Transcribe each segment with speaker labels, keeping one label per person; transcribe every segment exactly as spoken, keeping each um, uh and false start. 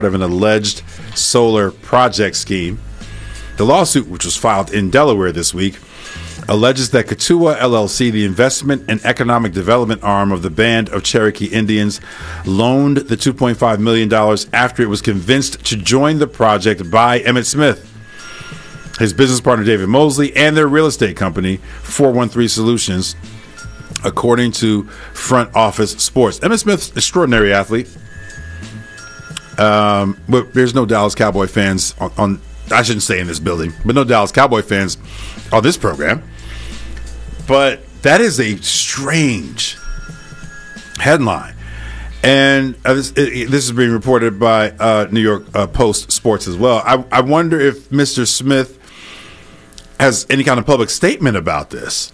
Speaker 1: of an alleged solar project scheme. The lawsuit, which was filed in Delaware this week, alleges that Katua L L C, the investment and economic development arm of the Band of Cherokee Indians, loaned the two point five million dollars after it was convinced to join the project by Emmitt Smith, his business partner David Mosley, and their real estate company, four one three Solutions, according to Front Office Sports. Emmitt Smith, extraordinary athlete. Um, but there's no Dallas Cowboy fans on, on, I shouldn't say in this building, but no Dallas Cowboy fans on this program. But that is a strange headline. And uh, this, it, this is being reported by uh, New York uh, Post Sports as well. I, I wonder if Mister Smith has any kind of public statement about this,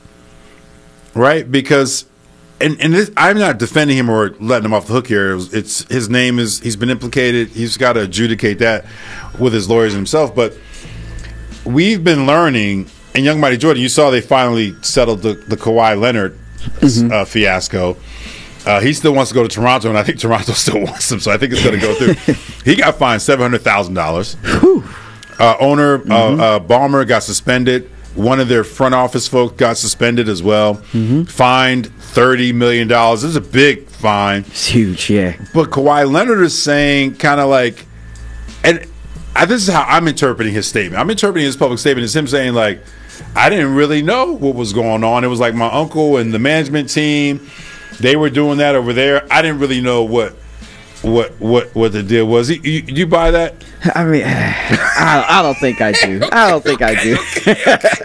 Speaker 1: right? Because, and, and this, I'm not defending him or letting him off the hook here. It was, it's his name is, he's been implicated. He's got to adjudicate that with his lawyers himself. But we've been learning, and Young Mighty Jordan, you saw they finally settled the, the Kawhi Leonard mm-hmm. uh, fiasco. Uh, he still wants to go to Toronto, and I think Toronto still wants him, so I think it's going to go through. He got fined seven hundred thousand dollars. Uh, owner mm-hmm. uh, uh, Ballmer got suspended. One of their front office folks got suspended as well. Mm-hmm. Fined thirty million dollars. This is a big fine.
Speaker 2: It's huge, yeah.
Speaker 1: But Kawhi Leonard is saying kind of like, and I, this is how I'm interpreting his statement. I'm interpreting his public statement as him saying, like, I didn't really know what was going on. It was like my uncle and the management team, they were doing that over there. I didn't really know what what what what the deal was. You, you, you buy that?
Speaker 2: I mean, I, I don't think I do. I don't think I do.
Speaker 1: okay, okay.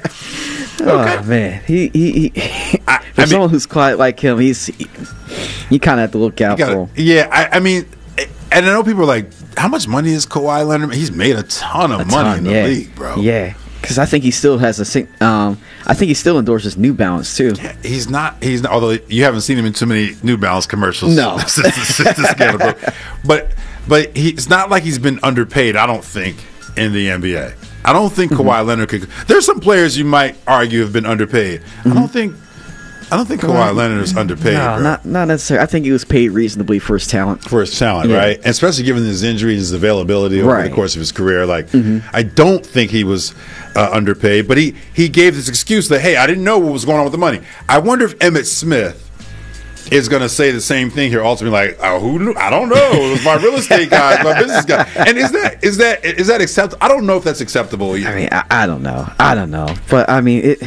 Speaker 2: Oh
Speaker 1: okay.
Speaker 2: man, he he. he
Speaker 1: I,
Speaker 2: for
Speaker 1: I mean,
Speaker 2: someone who's quiet like him, he's he, you kind of have to look out
Speaker 1: gotta,
Speaker 2: for him.
Speaker 1: Yeah, I, I mean, and I know people are like, how much money is Kawhi Leonard? He's made a ton of
Speaker 2: A
Speaker 1: money
Speaker 2: ton,
Speaker 1: in the
Speaker 2: yeah.
Speaker 1: league, bro.
Speaker 2: Yeah. Because I think he still has a sing- um, I think he still endorses New Balance too.
Speaker 1: Yeah, he's not. He's not. Although you haven't seen him in too many New Balance commercials.
Speaker 2: No,
Speaker 1: since, since the scandal broke. But but he, it's not like he's been underpaid. I don't think in the N B A. I don't think mm-hmm. Kawhi Leonard could. There's some players you might argue have been underpaid. Mm-hmm. I don't think. I don't think Kawhi
Speaker 2: right.
Speaker 1: Leonard is underpaid.
Speaker 2: No,
Speaker 1: bro.
Speaker 2: not not necessarily. I think he was paid reasonably for his talent.
Speaker 1: For his talent, yeah. right? And especially given his injuries, his availability over
Speaker 2: right.
Speaker 1: the course of his career. Like,
Speaker 2: mm-hmm.
Speaker 1: I don't think he was uh, underpaid, but he, he gave this excuse that, hey, I didn't know what was going on with the money. I wonder if Emmitt Smith is going to say the same thing here ultimately, like, oh, who knew? I don't know. It was my real estate guy, my business guy. And is that is that is that acceptable? I don't know if that's acceptable either.
Speaker 2: I mean, I, I don't know. I don't know. But I mean, it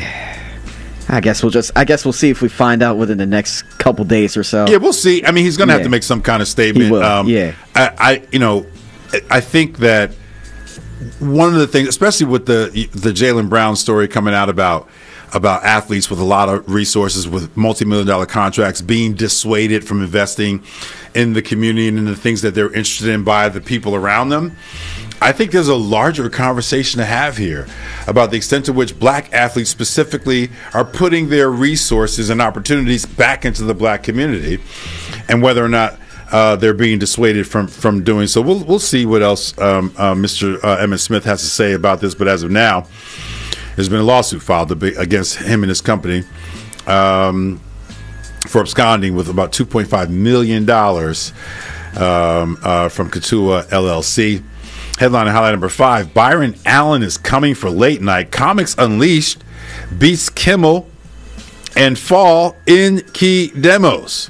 Speaker 2: I guess we'll just. I guess we'll see if we find out within the next couple days or so.
Speaker 1: Yeah, we'll see. I mean, he's going to
Speaker 2: yeah.
Speaker 1: have to make some kind of statement.
Speaker 2: He will.
Speaker 1: Um,
Speaker 2: yeah.
Speaker 1: I, I, you know, I think that one of the things, especially with the the Jaylen Brown story coming out about about athletes with a lot of resources, with multi-million dollar contracts, being dissuaded from investing in the community and in the things that they're interested in by the people around them. I think there's a larger conversation to have here about the extent to which black athletes specifically are putting their resources and opportunities back into the black community, and whether or not uh, they're being dissuaded from, from doing so. We'll we'll see what else um, uh, Mister Uh, Emmitt Smith has to say about this. But as of now, there's been a lawsuit filed against him and his company um, for absconding with about two point five million dollars um, uh, from Katua L L C. Headline and highlight number five, Byron Allen is coming for late night. Comics Unleashed beats Kimmel and Fall in key demos.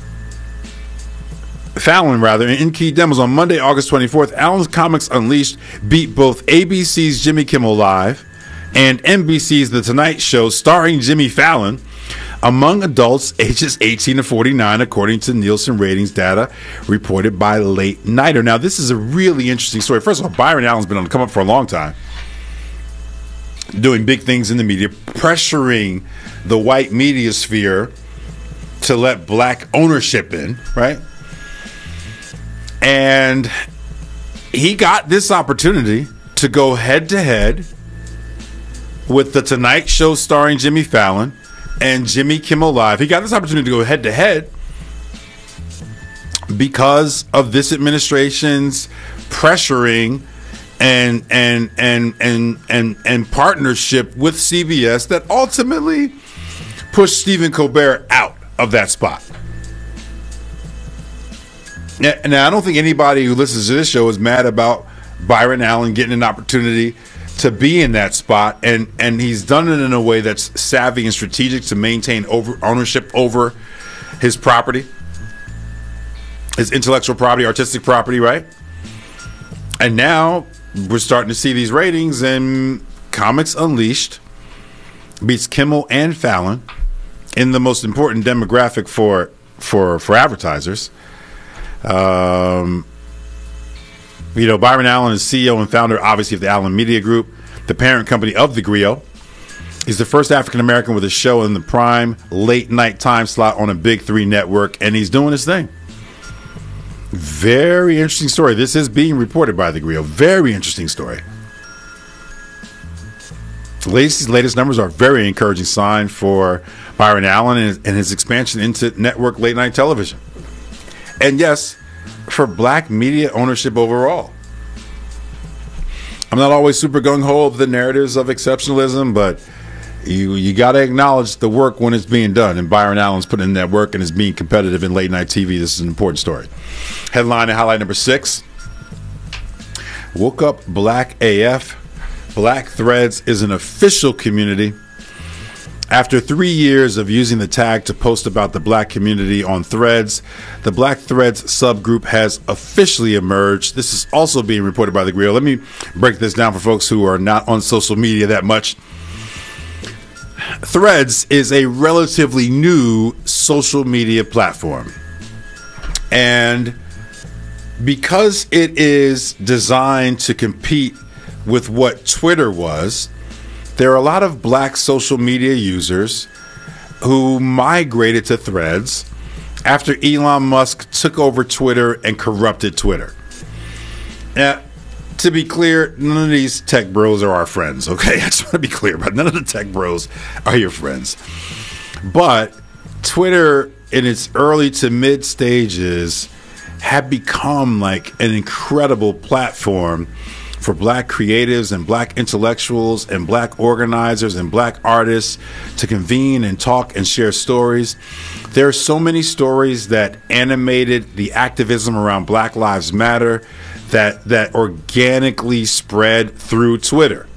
Speaker 1: Fallon, rather, in key demos on Monday, August twenty-fourth. Allen's Comics Unleashed beat both A B C's Jimmy Kimmel Live and N B C's The Tonight Show starring Jimmy Fallon among adults ages eighteen to forty-nine, according to Nielsen ratings data reported by Late Nighter. Now, this is a really interesting story. First of all, Byron Allen's been on the come up for a long time, doing big things in the media, pressuring the white media sphere to let black ownership in, right? And he got this opportunity to go head-to-head with The Tonight Show starring Jimmy Fallon and Jimmy Kimmel Live. He got this opportunity to go head-to-head because of this administration's pressuring and and and and and and partnership with C B S that ultimately pushed Stephen Colbert out of that spot. Now, I don't think anybody who listens to this show is mad about Byron Allen getting an opportunity to be in that spot, and, and he's done it in a way that's savvy and strategic to maintain over ownership over his property, his intellectual property, artistic property, right? And now we're starting to see these ratings, and Comics Unleashed beats Kimmel and Fallon in the most important demographic for for for advertisers. Um, you know, Byron Allen is C E O and founder, obviously, of the Allen Media Group, the parent company of the Griot. He's the first African American with a show in the prime late night time slot on a big three network, and he's doing his thing. Very interesting story. This is being reported by the Griot. Very interesting story. Lacey's latest numbers are a very encouraging sign for Byron Allen and his, and his expansion into network late night television. And yes, for black media ownership overall. I'm not always super gung-ho of the narratives of exceptionalism, but you you got to acknowledge the work when it's being done. And Byron Allen's putting in that work and is being competitive in late night T V. This is an important story. Headline and highlight number six. Woke up Black A F. Black Threads is an official community. After three years of using the tag to post about the black community on Threads, the Black Threads subgroup has officially emerged. This is also being reported by the Griot. Let me break this down for folks who are not on social media that much. Threads is a relatively new social media platform. And because it is designed to compete with what Twitter was, there are a lot of black social media users who migrated to Threads after Elon Musk took over Twitter and corrupted Twitter. Now, to be clear, none of these tech bros are our friends, okay? I just want to be clear about it. None of the tech bros are your friends. But Twitter, in its early to mid stages, had become like an incredible platform for black creatives and black intellectuals and black organizers and black artists to convene and talk and share stories. There are so many stories that animated the activism around Black Lives Matter that that organically spread through Twitter.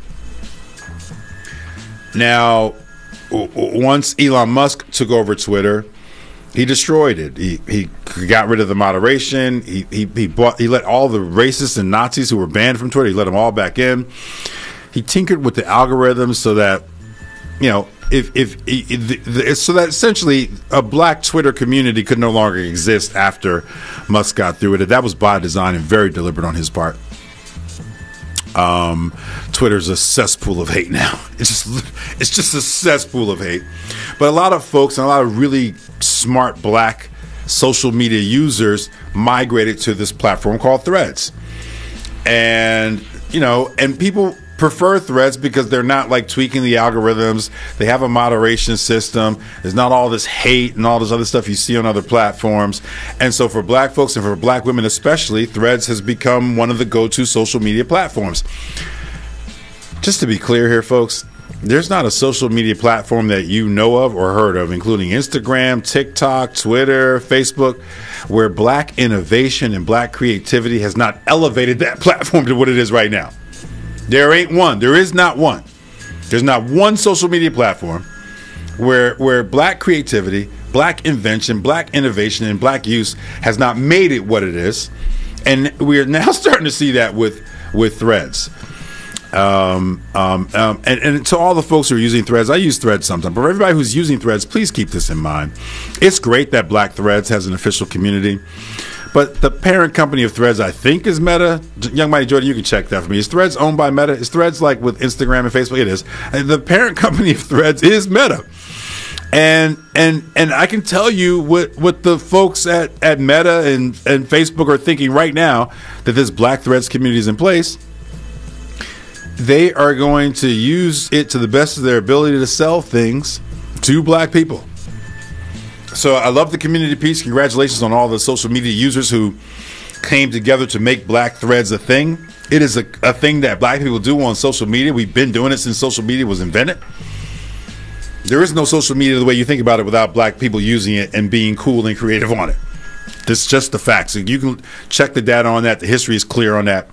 Speaker 1: Now, once Elon Musk took over Twitter, he destroyed it. He he got rid of the moderation. He he he bought. He let all the racists and Nazis who were banned from Twitter. He let them all back in. He tinkered with the algorithms so that, you know, if if, if, if so that essentially a black Twitter community could no longer exist after Musk got through with it. That was by design and very deliberate on his part. Um, Twitter's a cesspool of hate now. It's just it's just a cesspool of hate. But a lot of folks and a lot of really smart black social media users migrated to this platform called Threads. And, you know, and people prefer Threads because they're not like tweaking the algorithms. They have a moderation system. There's not all this hate and all this other stuff you see on other platforms. And so for black folks and for black women especially, Threads has become one of the go-to social media platforms. Just to be clear here, folks, there's not a social media platform that you know of or heard of, including Instagram, TikTok, Twitter, Facebook, where black innovation and black creativity has not elevated that platform to what it is right now. There ain't one. There is not one. There's not one social media platform where where black creativity, black invention, black innovation, and black use has not made it what it is. And we are now starting to see that with with Threads. Um, um, um, and, and to all the folks who are using Threads, I use Threads sometimes, but for everybody who's using Threads, please keep this in mind. It's great that Black Threads has an official community, but the parent company of Threads, I think, is Meta. Young Mighty Jordan, you can check that for me. Is Threads owned by Meta? Is Threads like with Instagram and Facebook? It is. And the parent company of Threads is Meta. And and and I can tell you what, what the folks at, at Meta and, and Facebook are thinking right now that this Black Threads community is in place. They are going to use it to the best of their ability to sell things to black people. So I love the community piece. Congratulations on all the social media users who came together to make Black Threads a thing. It is a, a thing that black people do on social media. We've been doing it since social media was invented. There is no social media the way you think about it without black people using it and being cool and creative on it. This is just the facts. You can check the data on that. The history is clear on that.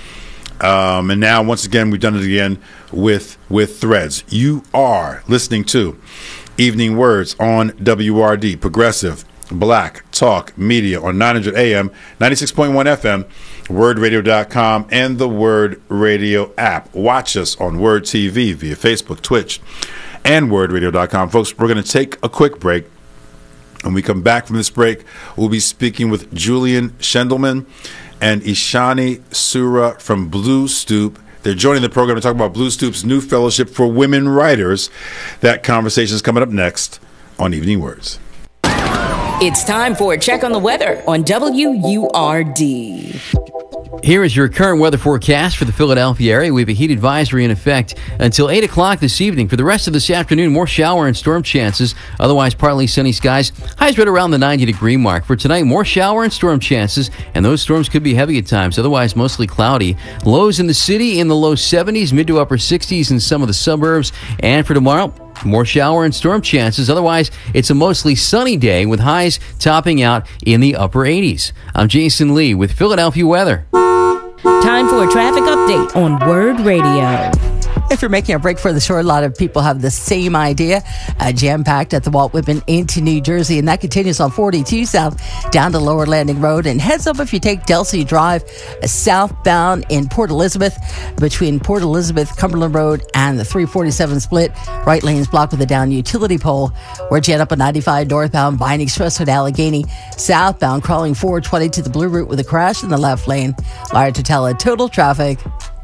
Speaker 1: Um, and now, once again, we've done it again with with Threads. You are listening to Evening Words on W R D, Progressive Black Talk Media on nine hundred A M, ninety-six point one F M, word radio dot com, and the Word Radio app. Watch us on Word T V via Facebook, Twitch, and word radio dot com. Folks, we're going to take a quick break. When we come back from this break, we'll be speaking with Julian Schendelman and Ishani Sura from Blue Stoop. They're joining the program to talk about Blue Stoop's new fellowship for women writers. That conversation is coming up next on Evening Words.
Speaker 3: It's time for a check on the weather on W U R D.
Speaker 4: Here is your current weather forecast for the Philadelphia area. We have a heat advisory in effect until eight o'clock this evening. For the rest of this afternoon, more shower and storm chances. Otherwise, partly sunny skies. Highs right around the ninety degree mark. For tonight, more shower and storm chances, and those storms could be heavy at times. Otherwise, mostly cloudy. Lows in the city in the low seventies, mid to upper sixties in some of the suburbs. And for tomorrow, more shower and storm chances. Otherwise, it's a mostly sunny day with highs topping out in the upper eighties. I'm Jason Lee with Philadelphia weather.
Speaker 3: Time for a traffic update on Word Radio.
Speaker 5: If you're making a break for the shore, a lot of people have the same idea. Uh, jam-packed at the Walt Whitman into New Jersey, and that continues on forty-two South down to Lower Landing Road. And heads up if you take Delsey Drive uh, southbound in Port Elizabeth, between Port Elizabeth, Cumberland Road, and the three forty-seven split. Right lane's blocked with a down utility pole. We're jet up on ninety-five northbound, Binding Expressway to Allegheny. Southbound, crawling four twenty to the Blue Route with a crash in the left lane. Larry Totella, total traffic.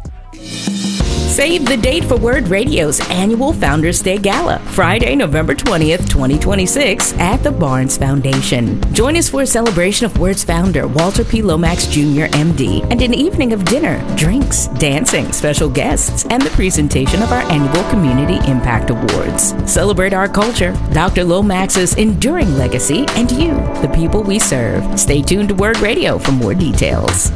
Speaker 3: Save the date for Word Radio's annual Founders Day Gala, Friday, November twentieth, twenty twenty-six, at the Barnes Foundation. Join us for a celebration of Word's founder, Walter P. Lomax Junior M D, and an evening of dinner, drinks, dancing, special guests, and the presentation of our annual Community Impact Awards. Celebrate our culture, Doctor Lomax's enduring legacy, and you, the people we serve. Stay tuned to Word Radio for more details.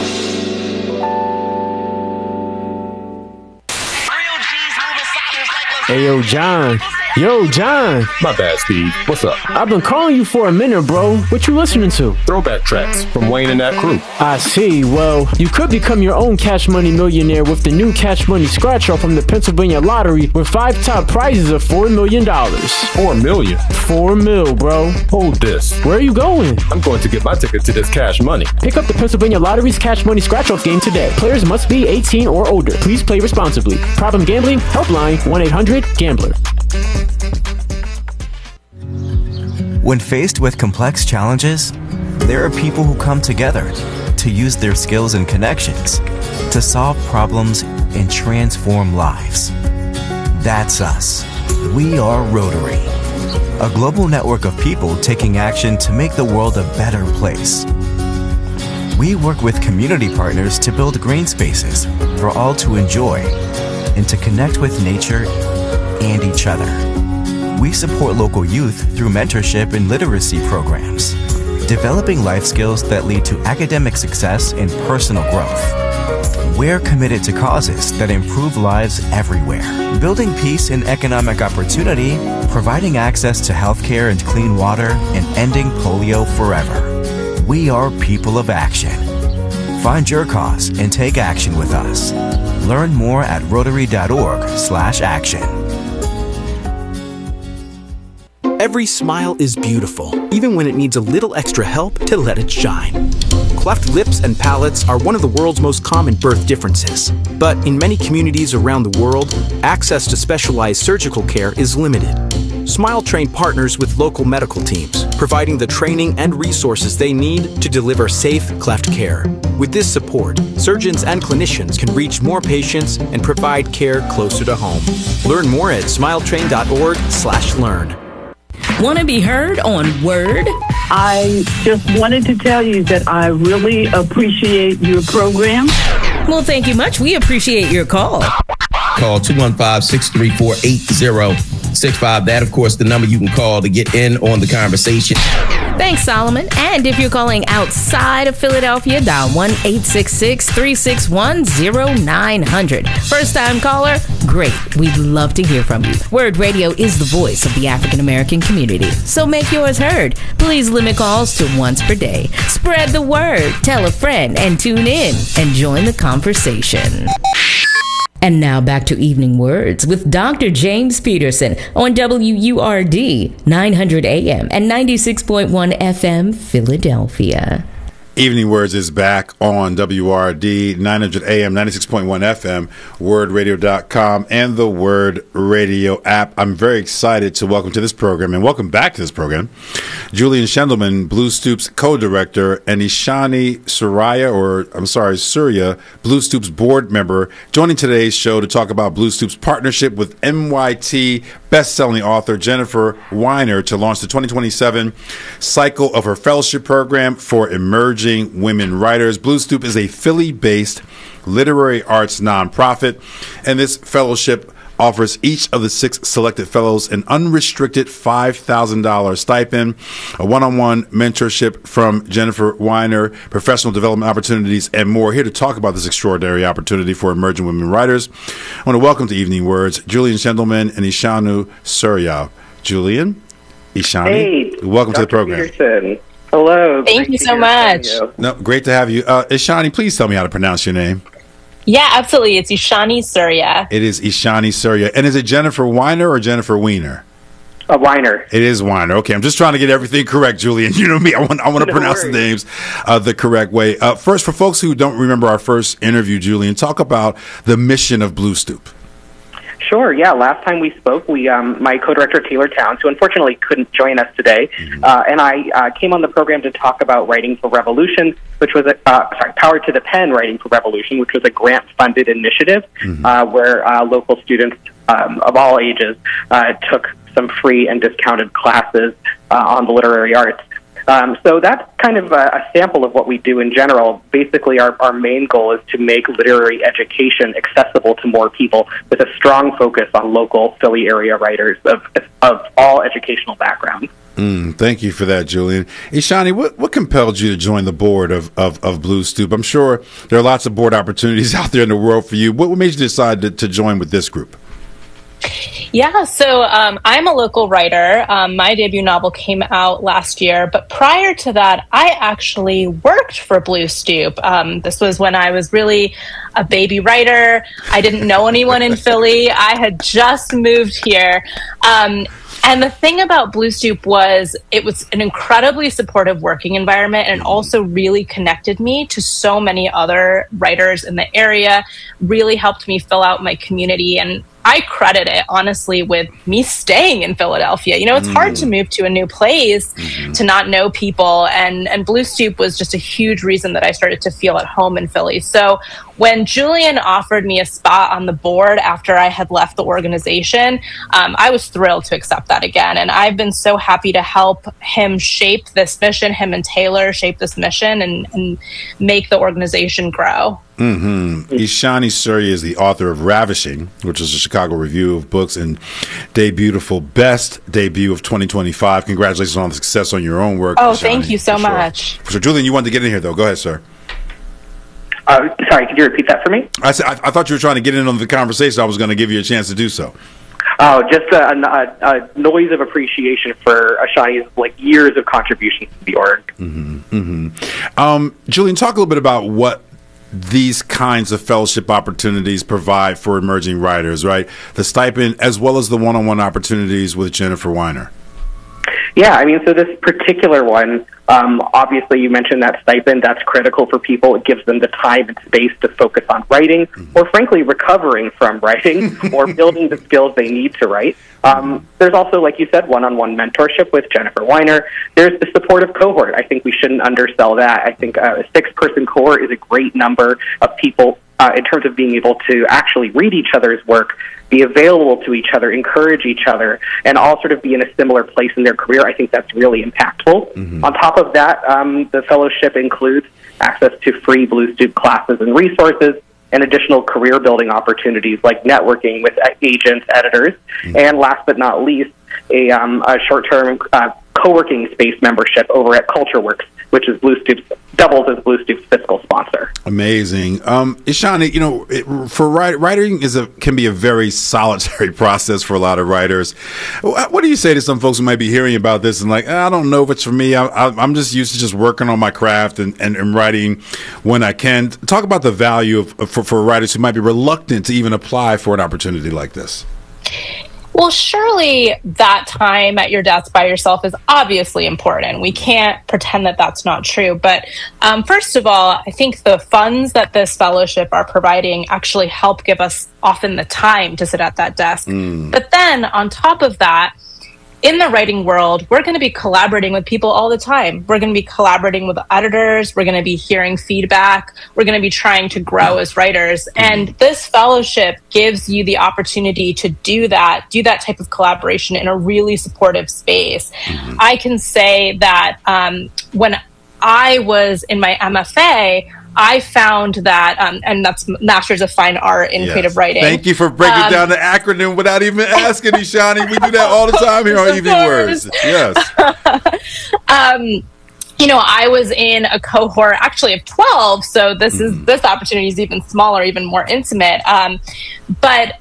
Speaker 6: Hey, yo, John. Yo, John.
Speaker 7: My bad, Steve. What's up?
Speaker 6: I've been calling you for a minute, bro. What you listening to?
Speaker 7: Throwback tracks from Wayne and that crew.
Speaker 6: I see. Well, you could become your own Cash Money millionaire with the new Cash Money Scratch Off from the Pennsylvania Lottery with five top prizes of four million dollars.
Speaker 7: Four million?
Speaker 6: Four mil, bro.
Speaker 7: Hold this.
Speaker 6: Where are you going?
Speaker 7: I'm going to get my ticket to this Cash Money.
Speaker 6: Pick up the Pennsylvania Lottery's Cash Money Scratch Off game today. Players must be eighteen or older. Please play responsibly. Problem gambling? Helpline one eight hundred gambler.
Speaker 8: When faced with complex challenges, there are people who come together to use their skills and connections to solve problems and transform lives. That's us. We are Rotary, a global network of people taking action to make the world a better place. We work with community partners to build green spaces for all to enjoy and to connect with nature and each other. We support local youth through mentorship and literacy programs, developing life skills that lead to academic success and personal growth. We're committed to causes that improve lives everywhere, building peace and economic opportunity, providing access to healthcare and clean water, and ending polio forever. We are people of action. Find your cause and take action with us. Learn more at rotary.org slash action.
Speaker 9: Every smile is beautiful, even when it needs a little extra help to let it shine. Cleft lips and palates are one of the world's most common birth differences. But in many communities around the world, access to specialized surgical care is limited. SmileTrain partners with local medical teams, providing the training and resources they need to deliver safe cleft care. With this support, surgeons and clinicians can reach more patients and provide care closer to home. Learn more at smiletrain.org slash learn.
Speaker 3: Want to be heard on Word?
Speaker 10: I just wanted to tell you that I really appreciate your program.
Speaker 3: Well, thank you much. We appreciate your call.
Speaker 11: Call two one five, six three four, eight zero six five. That, of course, the number you can call to get in on the conversation.
Speaker 3: Thanks, Solomon. And if you're calling outside of Philadelphia, dial one eight six six, three six one, zero nine hundred. First time caller? Great. We'd love to hear from you. Word Radio is the voice of the African American community, so make yours heard. Please limit calls to once per day. Spread the word, tell a friend, and tune in and join the conversation. And now back to Evening Words with Doctor James Peterson on W U R D, nine hundred A M and ninety-six point one F M, Philadelphia.
Speaker 1: Evening Words is back on W R D, nine hundred A M, ninety-six point one F M, word radio dot com, and the Word Radio app. I'm very excited to welcome to this program, and welcome back to this program, Julian Shendelman, Blue Stoops co-director, and Ishani Surya, or I'm sorry, Surya, Blue Stoops board member, joining today's show to talk about Blue Stoops' partnership with N Y T best-selling author Jennifer Weiner to launch the twenty twenty-seven cycle of her fellowship program for emerging women writers. Blue Stoop is a Philly-based literary arts nonprofit, and this fellowship offers each of the six selected fellows an unrestricted five thousand dollars stipend, a one-on-one mentorship from Jennifer Weiner, professional development opportunities, and more. Here to talk about this extraordinary opportunity for emerging women writers, I want to welcome to Evening Words Julian Shendelman and Ishanu Surya. Julian, Ishani,
Speaker 12: hey,
Speaker 1: welcome
Speaker 12: Doctor
Speaker 1: to the program.
Speaker 12: Peterson. Hello.
Speaker 13: Thank you so much.
Speaker 12: You.
Speaker 1: No, great to have you. Uh, Ishani, please tell me how to pronounce your name.
Speaker 13: Yeah, absolutely. It's Ishani Surya.
Speaker 1: It is Ishani Surya. And is it Jennifer Weiner or Jennifer Weiner?
Speaker 12: A Weiner.
Speaker 1: It is Weiner. Okay, I'm just trying to get everything correct, Julian. You know me. I want I want to
Speaker 12: No
Speaker 1: pronounce
Speaker 12: worries.
Speaker 1: the names uh, the correct way. Uh, first, for folks who don't remember our first interview, Julian, talk about the mission of Blue Stoop.
Speaker 12: Sure, yeah. Last time we spoke, we um, my co-director, Taylor Towns, who unfortunately couldn't join us today, mm-hmm. uh, and I uh, came on the program to talk about Writing for Revolution, which was a, uh, sorry, Power to the Pen Writing for Revolution, which was a grant-funded initiative mm-hmm. uh, where uh, local students um, of all ages uh, took some free and discounted classes uh, on the literary arts. Um, so that's kind of a, a sample of what we do in general. Basically, our, our main goal is to make literary education accessible to more people with a strong focus on local Philly area writers of, of all educational backgrounds.
Speaker 1: Mm, thank you for that, Julian. Ishani, what, what compelled you to join the board of, of, of Blue Stoop? I'm sure there are lots of board opportunities out there in the world for you. What, what made you decide to, to join with this group?
Speaker 13: Yeah, so um, I'm a local writer. Um, my debut novel came out last year, but prior to that, I actually worked for Blue Stoop. Um, this was when I was really a baby writer. I didn't know anyone in Philly. I had just moved here. Um, And the thing about Blue Stoop was it was an incredibly supportive working environment, and also really connected me to so many other writers in the area, really helped me fill out my community. And I credit it, honestly, with me staying in Philadelphia. You know, it's mm. hard to move to a new place, mm-hmm. to not know people. And, and Blue Stoop was just a huge reason that I started to feel at home in Philly. So when Julian offered me a spot on the board after I had left the organization, um, I was thrilled to accept that again. And I've been so happy to help him shape this mission, him and Taylor shape this mission and, and make the organization grow.
Speaker 1: Mm-hmm. Ishani Surya is the author of Ravishing, which is a Chicago Review of Books and Debutiful Best Debut of twenty twenty-five. Congratulations on the success on your own work.
Speaker 13: Oh,
Speaker 1: Ishani,
Speaker 13: thank you so
Speaker 1: for sure.
Speaker 13: much.
Speaker 1: So, Julian, you wanted to get in here, though. Go ahead, sir.
Speaker 12: Uh, sorry, could you repeat that for me?
Speaker 1: I, said, I, I thought you were trying to get in on the conversation. I was going to give you a chance to do so.
Speaker 12: Oh, just a, a, a noise of appreciation for Ishani's like years of contributions to the org.
Speaker 1: Mm-hmm. Mm-hmm. Um, Julian, talk a little bit about what these kinds of fellowship opportunities provide for emerging writers, right? The stipend as well as the one-on-one opportunities with Jennifer Weiner.
Speaker 12: Yeah, I mean, so this particular one, um, obviously you mentioned that stipend, that's critical for people. It gives them the time and space to focus on writing, mm-hmm. or frankly, recovering from writing, or building the skills they need to write. Um, there's also, like you said, one-on-one mentorship with Jennifer Weiner. There's the supportive cohort. I think we shouldn't undersell that. I think uh, a six-person cohort is a great number of people uh, in terms of being able to actually read each other's work, be available to each other, encourage each other, and all sort of be in a similar place in their career. I think that's really impactful. Mm-hmm. On top of that, um, the fellowship includes access to free Blue Stoop classes and resources, and additional career building opportunities like networking with agents, editors, mm-hmm. and last but not least, a, um, a short-term uh, co-working space membership over at CultureWorks, which is Blue Stoop's, doubles as Blue Stoop's fiscal sponsor.
Speaker 1: Amazing. Um, Ishani, you know, it, for write, writing is a can be a very solitary process for a lot of writers. What do you say to some folks who might be hearing about this and like, I don't know if it's for me. I, I, I'm just used to just working on my craft and, and, and writing when I can. Talk about the value of for, for writers who might be reluctant to even apply for an opportunity like this.
Speaker 13: Well, surely that time at your desk by yourself is obviously important. We can't pretend that that's not true. But um, first of all, I think the funds that this fellowship are providing actually help give us often the time to sit at that desk. Mm. But then on top of that, in the writing world, we're going to be collaborating with people all the time. We're going to be collaborating with editors. We're going to be hearing feedback. We're going to be trying to grow as writers. And this fellowship gives you the opportunity to do that, do that type of collaboration in a really supportive space. Mm-hmm. I can say that um, when I was in my M F A, I found that, um, and that's Masters of Fine Art in
Speaker 1: yes.
Speaker 13: Creative Writing.
Speaker 1: Thank you for breaking um, down the acronym without even asking, Ishani. We do that all the time here on Evening Words. Yes.
Speaker 13: um, you know, I was in a cohort actually of twelve, so this mm. is this opportunity is even smaller, even more intimate. Um, but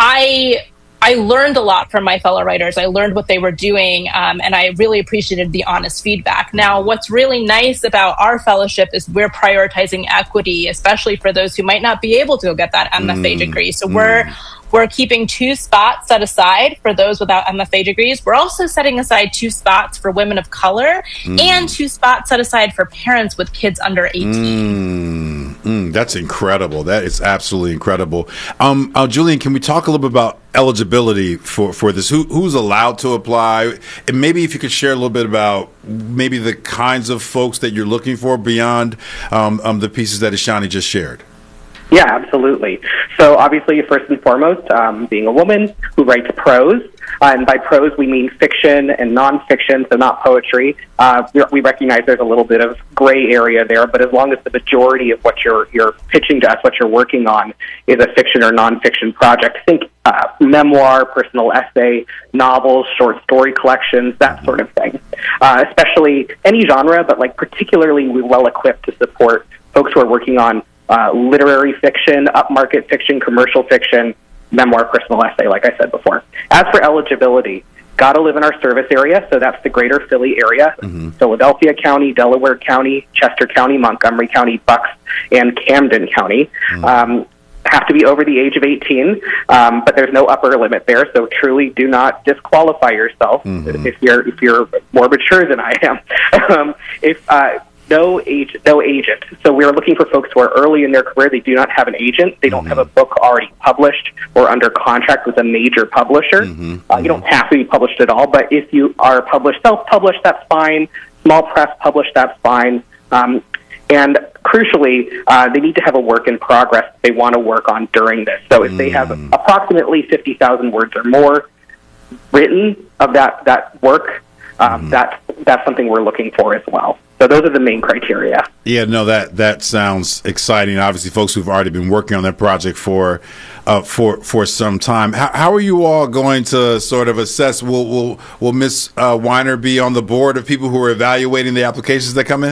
Speaker 13: I. I learned a lot from my fellow writers. I learned what they were doing, um, and I really appreciated the honest feedback. Now, what's really nice about our fellowship is we're prioritizing equity, especially for those who might not be able to get that M F A mm, degree. So mm. we're we're keeping two spots set aside for those without M F A degrees. We're also setting aside two spots for women of color mm. and two spots set aside for parents with kids under eighteen.
Speaker 1: Mm, mm, that's incredible. That is absolutely incredible. Um, uh, Julian, can we talk a little bit about eligibility for, for this? Who, who's allowed to apply? And maybe if you could share a little bit about maybe the kinds of folks that you're looking for beyond um, um, the pieces that Ishani just shared.
Speaker 12: Yeah, absolutely. So obviously, first and foremost, um, being a woman who writes prose, uh, and by prose we mean fiction and nonfiction, so not poetry. Uh, we recognize there's a little bit of gray area there, but as long as the majority of what you're you're pitching to us, what you're working on, is a fiction or nonfiction project, think uh, memoir, personal essay, novels, short story collections, that sort of thing. Uh, especially any genre, but like particularly we're well equipped to support folks who are working on Uh, literary fiction, upmarket fiction, commercial fiction, memoir, personal essay, like I said before. As for eligibility, got to live in our service area, so that's the greater Philly area, mm-hmm. Philadelphia County, Delaware County, Chester County, Montgomery County, Bucks, and Camden County. Mm-hmm. Um, have to be over the age of eighteen, um, but there's no upper limit there, so truly do not disqualify yourself mm-hmm. if you're if you're more mature than I am. um, if uh, No age, no agent. So we're looking for folks who are early in their career. They do not have an agent. They don't mm-hmm. have a book already published or under contract with a major publisher. Mm-hmm. Uh, you don't have to be published at all, but if you are published, self-published, that's fine. Small press published, that's fine. Um, and crucially, uh, they need to have a work in progress they want to work on during this. So if mm. they have approximately fifty thousand words or more written of that, that work, um, mm. that's, that's something we're looking for as well. So those are the main criteria. Yeah,
Speaker 1: no, that that sounds exciting. Obviously, folks who've already been working on that project for uh, for for some time. How, how are you all going to sort of assess? Will will will Miz Uh, Weiner be on the board of people who are evaluating the applications that come in?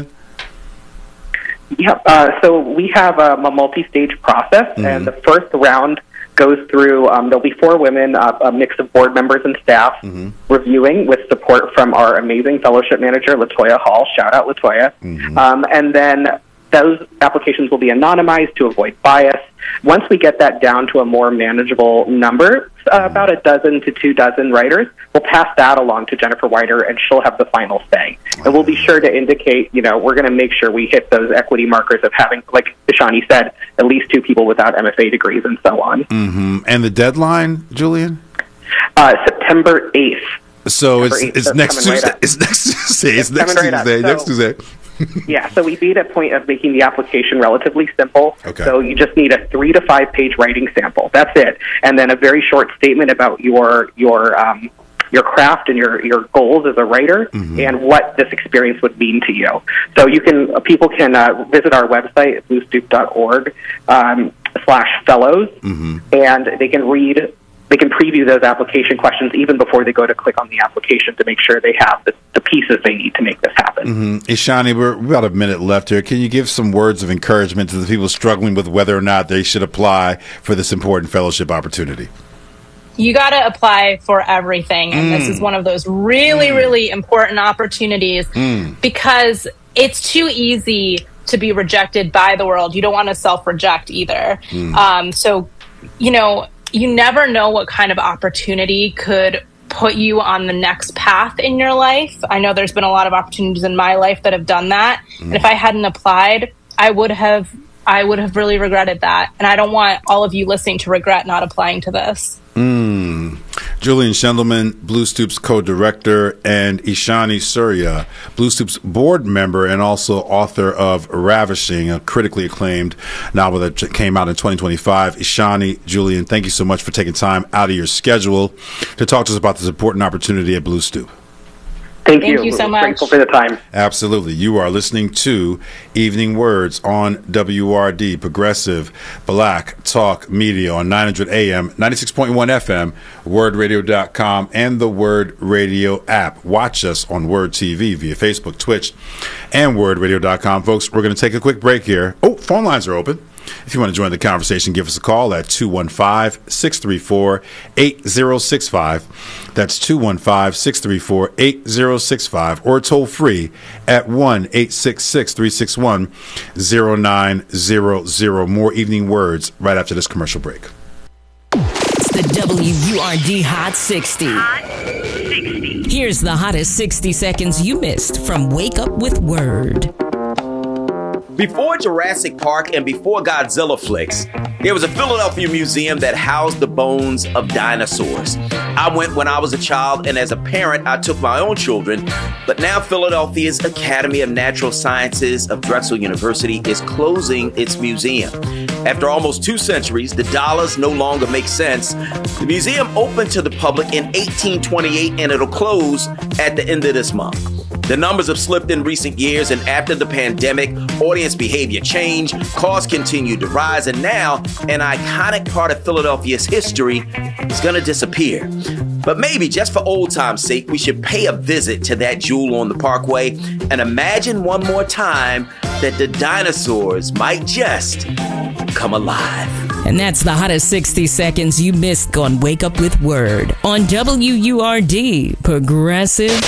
Speaker 12: Yep. Uh, so we have a, a multi-stage process, mm-hmm. and the first round goes through, um, there'll be four women, uh, a mix of board members and staff, mm-hmm. reviewing with support from our amazing fellowship manager, Latoya Hall. Shout out, Latoya. Mm-hmm. Um, and then those applications will be anonymized to avoid bias. Once we get that down to a more manageable number, uh, about a dozen to two dozen writers, we'll pass that along to Jennifer Weiner, and she'll have the final say. And we'll be sure to indicate, you know, we're going to make sure we hit those equity markers of having, like Ishani said, at least two people without M F A degrees and so on.
Speaker 1: Mm-hmm. And the deadline, Julian?
Speaker 12: Uh, September eighth.
Speaker 1: So
Speaker 12: September
Speaker 1: it's,
Speaker 12: eighth,
Speaker 1: it's,
Speaker 12: so
Speaker 1: next Tuesday,
Speaker 12: right
Speaker 1: it's next Tuesday. It's,
Speaker 12: it's
Speaker 1: next
Speaker 12: right
Speaker 1: Tuesday.
Speaker 12: So,
Speaker 1: next Tuesday.
Speaker 12: Yeah, so we made a point of making the application relatively simple.
Speaker 1: Okay.
Speaker 12: So you just need a three to five page writing sample. That's it, and then a very short statement about your your um, your craft and your your goals as a writer, mm-hmm. and what this experience would mean to you. So you can uh, people can uh, visit our website at blue stoop dot org um, slash fellows,
Speaker 1: Mm-hmm.
Speaker 12: and they can read, they can preview those application questions even before they go to click on the application to make sure they have the, the pieces they need to make this happen.
Speaker 1: Mm-hmm. Ishani, we're we're about a minute left here. Can you give some words of encouragement to the people struggling with whether or not they should apply for this important fellowship opportunity?
Speaker 13: You got to apply for everything. And
Speaker 1: Mm.
Speaker 13: this is one of those really, really important opportunities
Speaker 1: Mm.
Speaker 13: because it's too easy to be rejected by the world. You don't want to self-reject either.
Speaker 1: Mm.
Speaker 13: Um, so, you know, you never know what kind of opportunity could put you on the next path in your life. I know there's been a lot of opportunities in my life that have done that.
Speaker 1: Mm.
Speaker 13: And if I hadn't applied, I would have I would have really regretted that. And I don't want all of you listening to regret not applying to this.
Speaker 1: Mm. Julian Schendelman, Blue Stoop's co-director, and Ishani Surya, Blue Stoop's board member and also author of Ravishing, a critically acclaimed novel that came out in twenty twenty-five. Ishani, Julian, thank you so much for taking time out of your schedule to talk to us about this important opportunity at Blue Stoop.
Speaker 12: Thank,
Speaker 13: Thank
Speaker 12: you.
Speaker 13: you so
Speaker 12: We're
Speaker 13: much.
Speaker 12: Grateful for the time.
Speaker 1: Absolutely. You are listening to Evening Words on W R D, Progressive Black Talk Media on nine hundred A M, ninety-six point one F M, word radio dot com, and the Word Radio app. Watch us on Word T V via Facebook, Twitch, and word radio dot com. Folks, we're going to take a quick break here. Oh, phone lines are open. If you want to join the conversation, give us a call at two one five, six three four, eight zero six five. That's two one five, six three four, eight zero six five, or toll free at one eight six six, three six one, zero nine zero zero. More Evening Words right after this commercial break.
Speaker 3: It's the W U R D Hot sixty. Hot sixty. Here's the hottest sixty seconds you missed from Wake Up with Word.
Speaker 14: Before Jurassic Park and before Godzilla flicks, there was a Philadelphia museum that housed the bones of dinosaurs. I went when I was a child, and as a parent, I took my own children. But now Philadelphia's Academy of Natural Sciences of Drexel University is closing its museum. After almost two centuries, the dollars no longer make sense. The museum opened to the public in eighteen twenty-eight, and it'll close at the end of this month. The numbers have slipped in recent years, and after the pandemic, audience behavior changed, costs continued to rise, and now an iconic part of Philadelphia's history is going to disappear. But maybe, just for old time's sake, we should pay a visit to that jewel on the Parkway and imagine one more time that the dinosaurs might just come alive.
Speaker 3: And that's the hottest sixty seconds you missed on Wake Up with Word on W U R D, Progressive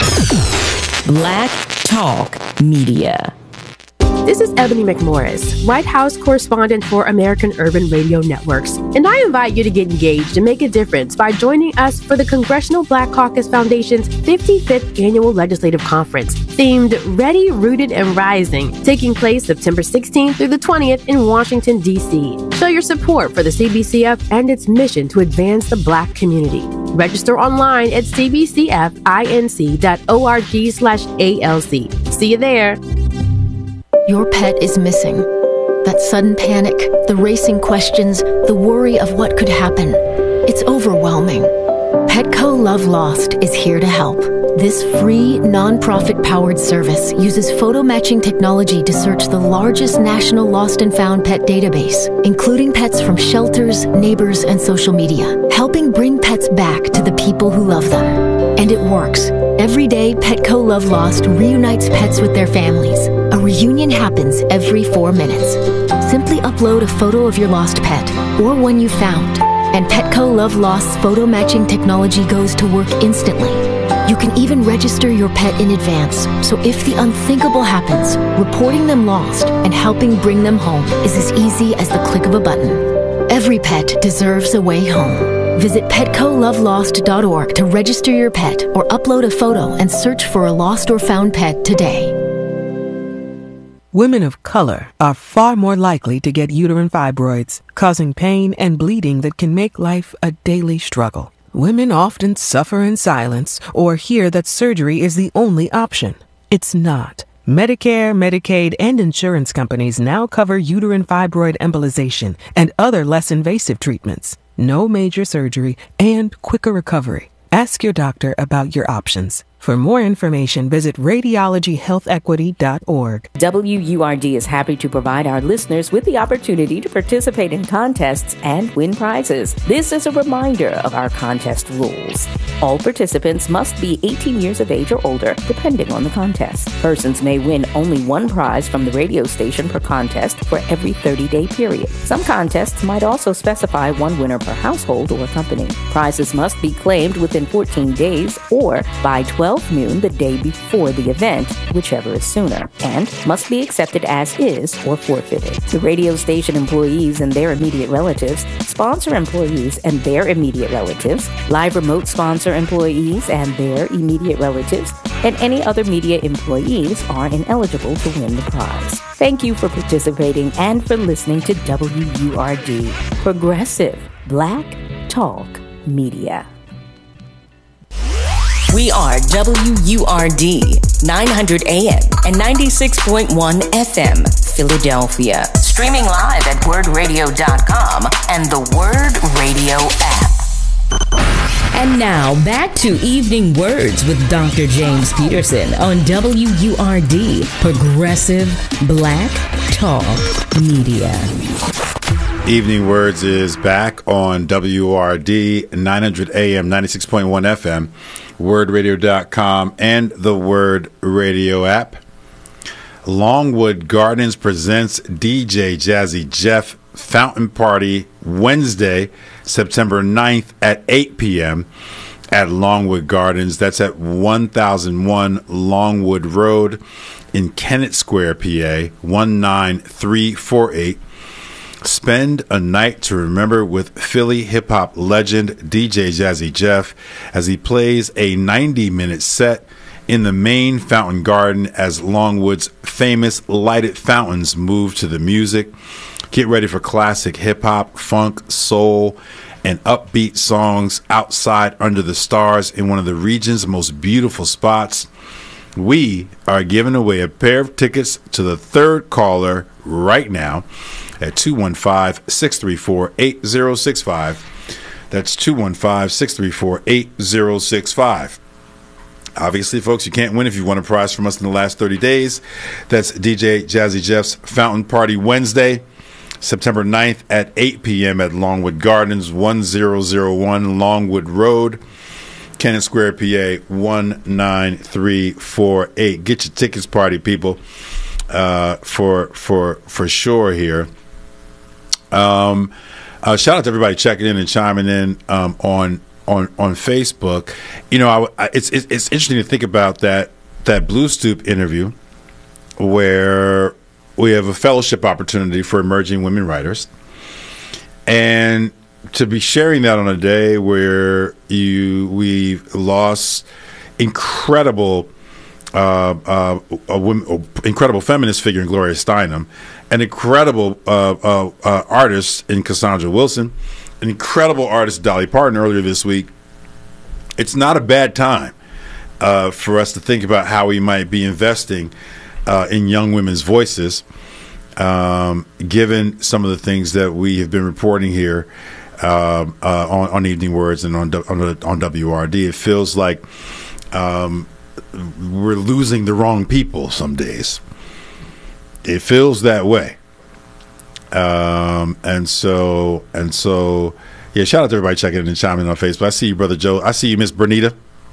Speaker 3: Black Talk Media.
Speaker 15: This is Ebony McMorris, White House correspondent for American Urban Radio Networks, and I invite you to get engaged and make a difference by joining us for the Congressional Black Caucus Foundation's fifty-fifth Annual Legislative Conference, themed Ready, Rooted, and Rising, taking place September sixteenth through the twentieth in Washington, D C Show your support for the C B C F and its mission to advance the Black community. Register online at c b c f inc dot org slash A L C. See you there.
Speaker 16: Your pet is missing. That sudden panic, the racing questions, the worry of what could happen. It's overwhelming. Petco Love Lost is here to help. This free, non-profit-powered service uses photo matching technology to search the largest national lost and found pet database, including pets from shelters, neighbors, and social media, helping bring pets back to the people who love them. And it works. Every day, Petco Love Lost reunites pets with their families. A reunion happens every four minutes. Simply upload a photo of your lost pet or one you found, and Petco Love Lost's photo matching technology goes to work instantly. You can even register your pet in advance, so if the unthinkable happens, reporting them lost and helping bring them home is as easy as the click of a button. Every pet deserves a way home. Visit petco love lost dot org to register your pet or upload a photo and search for a lost or found pet today.
Speaker 17: Women of color are far more likely to get uterine fibroids, causing pain and bleeding that can make life a daily struggle. Women often suffer in silence or hear that surgery is the only option. It's not. Medicare, Medicaid, and insurance companies now cover uterine fibroid embolization and other less invasive treatments. No major surgery and quicker recovery. Ask your doctor about your options. For more information, visit radiology health equity dot org.
Speaker 3: W U R D is happy to provide our listeners with the opportunity to participate in contests and win prizes. This is a reminder of our contest rules. All participants must be eighteen years of age or older, depending on the contest. Persons may win only one prize from the radio station per contest for every thirty-day period. Some contests might also specify one winner per household or company. Prizes must be claimed within fourteen days or by twelve noon the day before the event, whichever is sooner, and must be accepted as is or forfeited. The radio station employees and their immediate relatives, sponsor employees and their immediate relatives, live remote sponsor employees and their immediate relatives, and any other media employees are ineligible to win the prize. Thank you for participating and for listening to W U R D, Progressive Black Talk Media. We are W U R D, nine hundred A M and ninety-six point one F M, Philadelphia. Streaming live at word radio dot com and the Word Radio app. And now, back to Evening Words with Doctor James Peterson on W U R D, Progressive Black Talk Media.
Speaker 1: Evening Words is back on W U R D, nine hundred A M, ninety-six point one F M, word radio dot com, and the Word Radio app. Longwood Gardens presents D J Jazzy Jeff Fountain Party Wednesday, September ninth at eight p.m. at Longwood Gardens. That's at one thousand one Longwood Road in Kennett Square, P A, one nine three four eight. Spend a night to remember with Philly hip-hop legend D J Jazzy Jeff as he plays a ninety-minute set in the main fountain garden as Longwood's famous lighted fountains move to the music. Get ready for classic hip-hop, funk, soul, and upbeat songs outside under the stars in one of the region's most beautiful spots. We are giving away a pair of tickets to the third caller right now at two one five, six three four, eight zero six five. That's two one five, six three four, eight zero six five. Obviously, folks, you can't win if you won a prize from us in the last thirty days. That's D J Jazzy Jeff's Fountain Party Wednesday, September ninth at eight p.m. at Longwood Gardens, one thousand one Longwood Road, Kennett Square, P A, one nine three four eight. Get your tickets, party people, uh, for for for sure here. Um, uh, shout out to everybody checking in and chiming in um, on on on Facebook. You know, I, I, it's, it's it's interesting to think about that that Blue Stoop interview where we have a fellowship opportunity for emerging women writers, and to be sharing that on a day where you we've lost incredible uh, uh, a women, incredible feminist figure in Gloria Steinem, an incredible uh, uh, uh, artist in Cassandra Wilson, an incredible artist Dolly Parton earlier this week. It's not a bad time uh, for us to think about how we might be investing uh, in young women's voices, um, given some of the things that we have been reporting here uh, uh, on, on Evening Words and on on, on W R D. It feels like um, we're losing the wrong people some days. It feels that way. Um, and so, and so, yeah, shout out to everybody checking in and chiming in on Facebook. I see you, Brother Joe. I see you, Miss Bernita.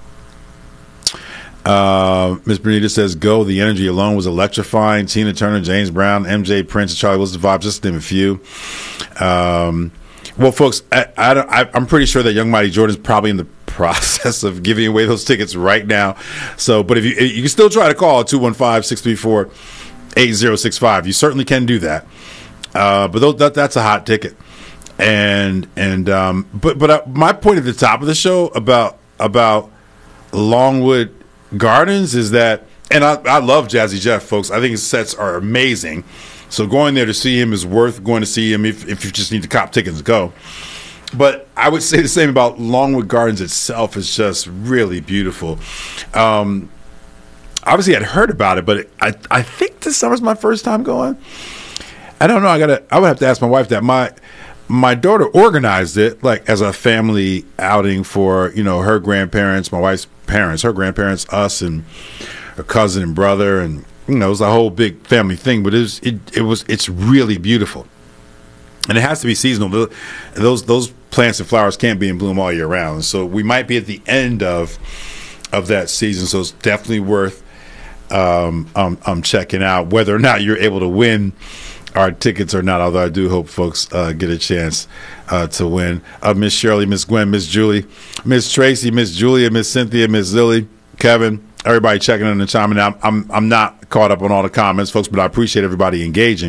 Speaker 1: Uh, Miss Bernita says, go. The energy alone was electrifying. Tina Turner, James Brown, M J, Prince, and Charlie Wilson vibes, just to name a few. Um, well, folks, I, I, I, I'm pretty sure that Young Mighty Jordan is probably in the process of giving away those tickets right now. So, but if you, you can still try to call two one five, six three four, eight zero six five. You certainly can do that. Uh, but those, that, that's a hot ticket. And, and, um, but, but uh, my point at the top of the show about, about Longwood Gardens is that, and I, I love Jazzy Jeff, folks. I think his sets are amazing. So going there to see him is worth going to see him if, if you just need to cop tickets, go. But I would say the same about Longwood Gardens itself. Is just really beautiful. Um, obviously, I'd heard about it, but it, I I think this summer's my first time going. I don't know. I gotta. I would have to ask my wife that. My my daughter organized it like as a family outing for, you know, her grandparents, my wife's parents, her grandparents, us, and her cousin and brother, and you know, it was a whole big family thing. But it was it, it was it's really beautiful, and it has to be seasonal. Those those plants and flowers can't be in bloom all year round. So we might be at the end of of that season. So it's definitely worth um, um, um checking out. Whether or not you're able to win our tickets or not, although I do hope folks uh, get a chance uh, to win. Uh, Miss Shirley, Miss Gwen, Miss Julie, Miss Tracy, Miss Julia, Miss Cynthia, Miss Lily, Kevin, everybody checking in and chiming in. I'm, I'm I'm not caught up on all the comments, folks, but I appreciate everybody engaging.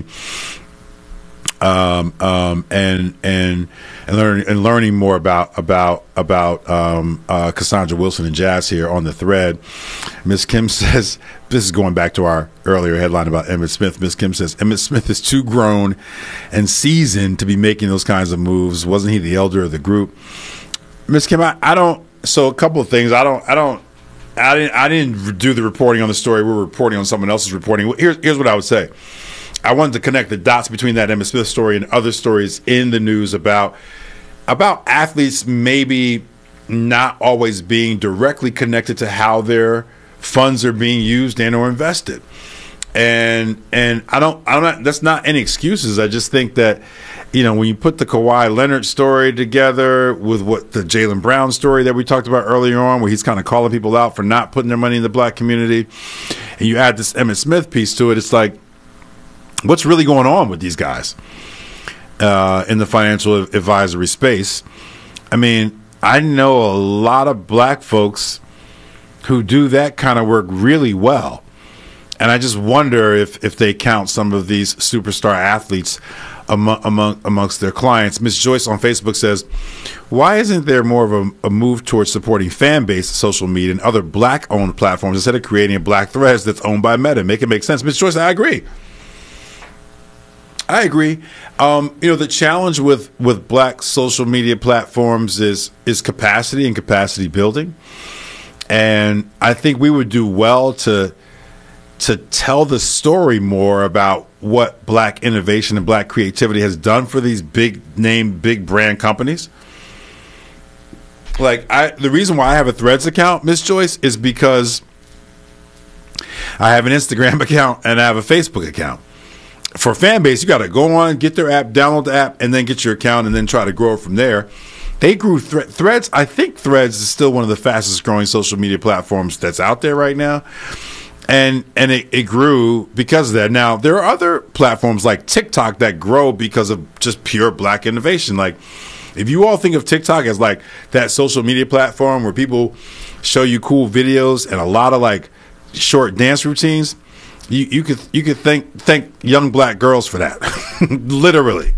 Speaker 1: Um, um, and and and learning and learning more about about about um, uh, Cassandra Wilson and Jazz here on the thread. Miss Kim says, this is going back to our earlier headline about Emmitt Smith. Miss Kim says Emmitt Smith is too grown and seasoned to be making those kinds of moves. Wasn't he the elder of the group? Miss Kim, I, I don't. So a couple of things. I don't. I don't. I didn't. I didn't do the reporting on the story. We're reporting on someone else's reporting. Here's here's what I would say. I wanted to connect the dots between that Emmitt Smith story and other stories in the news about about athletes maybe not always being directly connected to how their funds are being used and or invested. And and I don't I'm not that's not any excuses. I just think that, you know, when you put the Kawhi Leonard story together with what the Jaylen Brown story that we talked about earlier on, where he's kind of calling people out for not putting their money in the black community, and you add this Emmitt Smith piece to it, it's like, what's really going on with these guys uh, in the financial advisory space? I mean, I know a lot of black folks who do that kind of work really well. And I just wonder if, if they count some of these superstar athletes among, among amongst their clients. Miss Joyce on Facebook says, why isn't there more of a, a move towards supporting fan-based social media and other black-owned platforms instead of creating a Black Threads that's owned by Meta? Make it make sense. Miss Joyce, I agree. I agree. Um, you know, the challenge with, with black social media platforms is is capacity and capacity building. And I think we would do well to to tell the story more about what black innovation and black creativity has done for these big name, big brand companies. Like, I, the reason why I have a Threads account, Miss Joyce, is because I have an Instagram account and I have a Facebook account. For fan base, you got to go on, get their app, download the app, and then get your account and then try to grow it from there. They grew thre- Threads. I think Threads is still one of the fastest growing social media platforms that's out there right now. And and it, it grew because of that. Now, there are other platforms like TikTok that grow because of just pure black innovation. Like, if you all think of TikTok as like that social media platform where people show you cool videos and a lot of like short dance routines, you, you could you could thank thank young black girls for that, literally.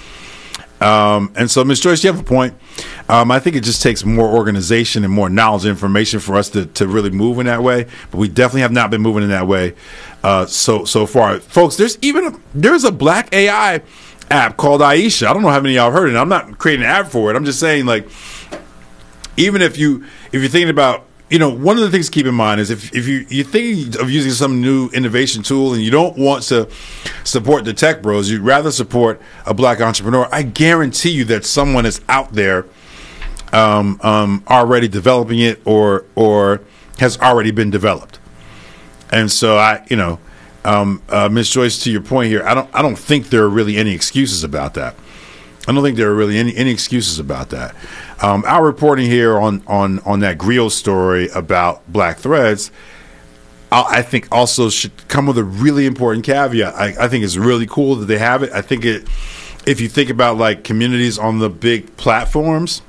Speaker 1: Um, and so, Miz Joyce, you have a point. Um, I think it just takes more organization and more knowledge and information for us to, to really move in that way. But we definitely have not been moving in that way uh, so so far, folks. There's even a, there's a black A I app called Aisha. I don't know how many of y'all have heard it. I'm not creating an app for it. I'm just saying, like, even if you if you're thinking about, you know, one of the things to keep in mind is if, if you, you're thinking of using some new innovation tool and you don't want to support the tech bros, you'd rather support a black entrepreneur, I guarantee you that someone is out there um, um, already developing it or or has already been developed. And so I, you know, um, uh, Miz Joyce, to your point here, I don't I don't think there are really any excuses about that. I don't think there are really any, any excuses about that. Um, our reporting here on, on, on that Griot story about Black Threads, I, I think also should come with a really important caveat. I, I think it's really cool that they have it. I think it, if you think about like communities on the big platforms,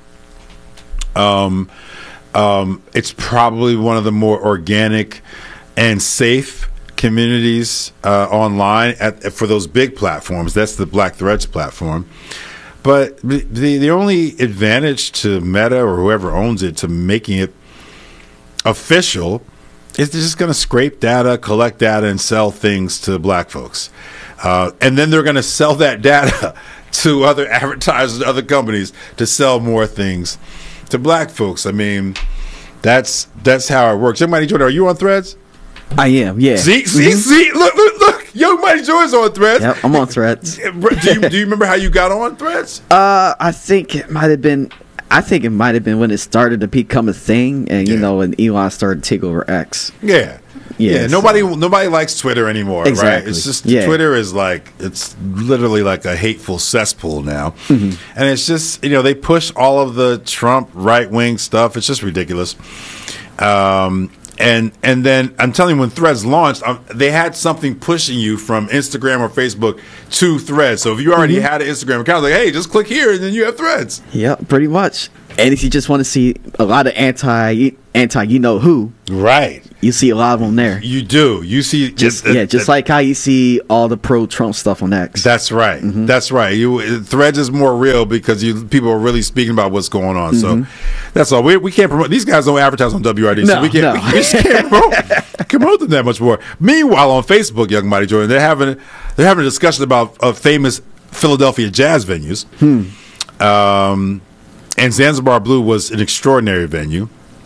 Speaker 1: um, um, it's probably one of the more organic and safe communities uh, online at, for those big platforms. That's the Black Threads platform. But the the only advantage to Meta or whoever owns it to making it official is they're just going to scrape data, collect data, and sell things to black folks. Uh, and then they're going to sell that data to other advertisers, other companies to sell more things to black folks. I mean, that's that's how it works. Somebody, Jordan, are you on Threads?
Speaker 2: I am, yeah.
Speaker 1: See, see,
Speaker 2: mm-hmm.
Speaker 1: see, look, look, look. Young Mighty Joy's on Threads.
Speaker 2: Yep, I'm on Threads.
Speaker 1: do you do you remember how you got on Threads?
Speaker 2: Uh, I think it might have been. I think it might have been when it started to become a thing, and you yeah. know, when Elon started to take over X.
Speaker 1: Yeah. Yeah, yeah, nobody so. nobody likes Twitter anymore,
Speaker 2: exactly.
Speaker 1: right? It's just
Speaker 2: yeah.
Speaker 1: Twitter is like it's literally like a hateful cesspool now,
Speaker 2: mm-hmm.
Speaker 1: and it's just you know they push all of the Trump right wing stuff. It's just ridiculous. Um, and and then I'm telling you, when Threads launched, um, they had something pushing you from Instagram or Facebook to Threads. So if you already mm-hmm. had an Instagram account, like hey, just click here, and then you have Threads.
Speaker 2: Yeah, pretty much. And if you just want to see a lot of anti anti you know who,
Speaker 1: right?
Speaker 2: You see a lot of them there.
Speaker 1: You do. You see,
Speaker 2: just
Speaker 1: it,
Speaker 2: yeah, just
Speaker 1: it,
Speaker 2: like how you see all the pro Trump stuff on X.
Speaker 1: That's right. Mm-hmm. That's right. You Threads is more real because you people are really speaking about what's going on. Mm-hmm. So that's all. We we can't promote. These guys don't advertise on W R D,
Speaker 2: no,
Speaker 1: so we can't.
Speaker 2: No.
Speaker 1: We, we just can't promote, promote them that much more. Meanwhile, on Facebook, Young Mighty Jordan, they're having they're having a discussion about uh, famous Philadelphia jazz venues.
Speaker 2: Hmm.
Speaker 1: Um, and Zanzibar Blue was an extraordinary venue.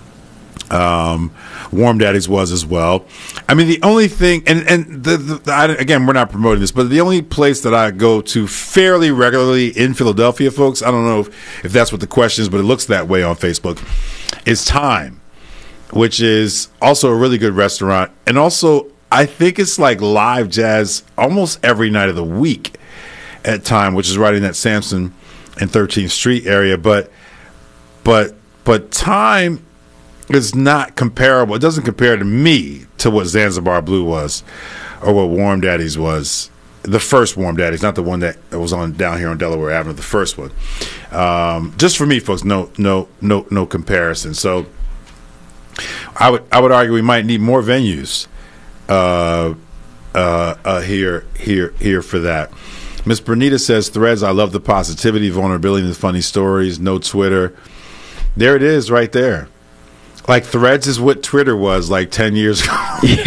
Speaker 1: Um, Warm Daddies was as well. I mean, the only thing, and and the, the, the I, again, we're not promoting this, but the only place that I go to fairly regularly in Philadelphia, folks, I don't know if, if that's what the question is, but it looks that way on Facebook, is Time, which is also a really good restaurant, and also I think it's like live jazz almost every night of the week at Time, which is right in that Sampson and thirteenth Street area, but but but Time is not comparable. It doesn't compare to me to what Zanzibar Blue was or what Warm Daddies was. The first Warm Daddies, not the one that was on down here on Delaware Avenue, the first one. Um, just for me, folks, no no no no comparison. So I would I would argue we might need more venues uh, uh, uh, here here here for that. Miss Bernita says, Threads, I love the positivity, vulnerability, and the funny stories. No Twitter. There it is right there. Like Threads is what Twitter was like ten years ago.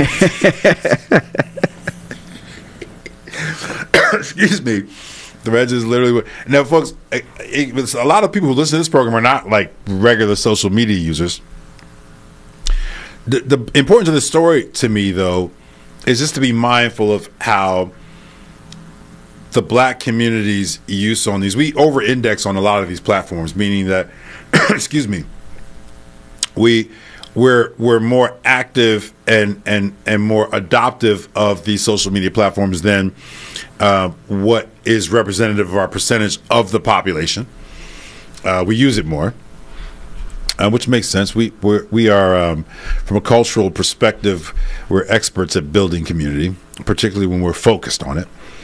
Speaker 1: Excuse me. Threads is literally what. Now, folks, it, it, a lot of people who listen to this program are not like regular social media users. The, the importance of the story to me, though, is just to be mindful of how the black community's use on these. We over-index on a lot of these platforms, meaning that, excuse me, we we're we're more active and and and more adoptive of these social media platforms than uh, what is representative of our percentage of the population. Uh, we use it more, uh, which makes sense. We we're, we are um, from a cultural perspective, we're experts at building community, particularly when we're focused on it.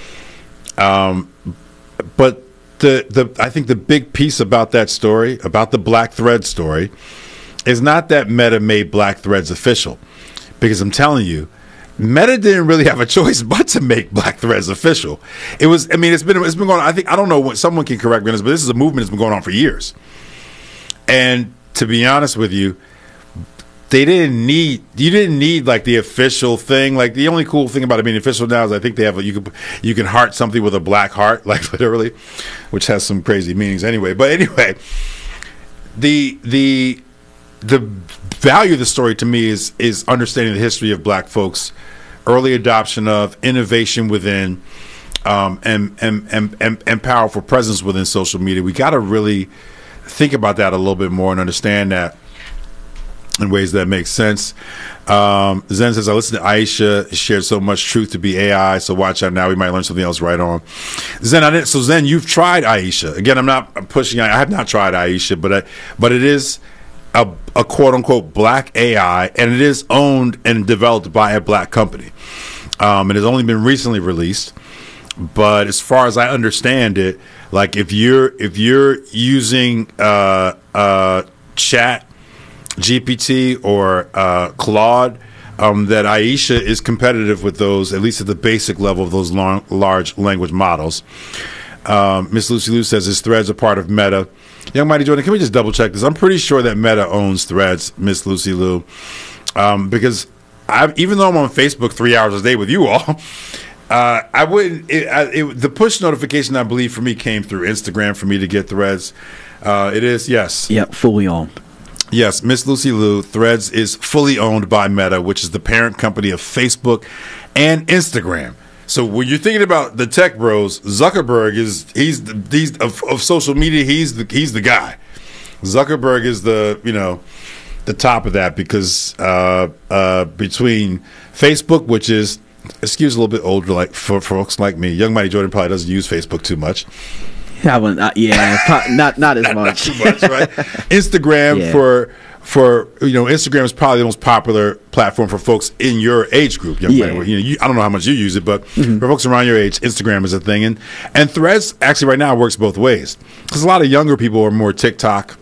Speaker 1: Um, but the the I think the big piece about that story, about the Black Thread story, is not that Meta made Black Threads official, because I'm telling you, Meta didn't really have a choice but to make Black Threads official. It was, I mean, it's been it's been going on. I think I don't know what someone can correct me on this, but this is a movement that's been going on for years. And to be honest with you, they didn't need you didn't need like the official thing. Like the only cool thing about it being official now is I think they have a, you can you can heart something with a black heart, like literally, which has some crazy meanings anyway. But anyway, the the the value of the story to me is is understanding the history of black folks, early adoption of, innovation within, um, and, and and and and powerful presence within social media. We got to really think about that a little bit more and understand that in ways that make sense. Um, Zen says, I listened to Aisha, shared so much truth to be A I, so watch out now. We might learn something else right on. Zen, I didn't, so Zen, you've tried Aisha. Again, I'm not pushing, I have not tried Aisha, but I, but it is a, a quote-unquote black A I, and it is owned and developed by a black company. Um, it has only been recently released, but as far as I understand it, like if you're if you're using uh, uh, Chat G P T or uh, Claude, um, that Aisha is competitive with those, at least at the basic level of those long, large language models. Um, Miss Lucy Liu says, is Threads a part of Meta? Young Mighty Jordan, can we just double check this? I'm pretty sure that Meta owns Threads, Miss Lucy Liu, um, because I've, even though I'm on Facebook three hours a day with you all, uh, I wouldn't. It, I, it, the push notification, I believe, for me came through Instagram for me to get Threads. Uh, it is, yes.
Speaker 2: Yeah, fully owned.
Speaker 1: Yes, Miss Lucy Liu, Threads is fully owned by Meta, which is the parent company of Facebook and Instagram. So when you're thinking about the tech bros, Zuckerberg is he's the, he's of, of social media. He's the he's the guy. Zuckerberg is the you know the top of that because uh, uh, between Facebook, which is excuse a little bit older, like for, for folks like me, young Mighty Jordan probably doesn't use Facebook too much.
Speaker 2: I wouldn't, uh, yeah, pro- not not as
Speaker 1: not,
Speaker 2: much.
Speaker 1: Not too much, right? Instagram
Speaker 2: Yeah.
Speaker 1: for. For you know, Instagram is probably the most popular platform for folks in your age group. Young
Speaker 2: Yeah.
Speaker 1: man. You know, you, I don't know how much you use it, but
Speaker 2: Mm-hmm.
Speaker 1: for folks around your age, Instagram is a thing, and and Threads actually right now works both ways because a lot of younger people are more TikTok.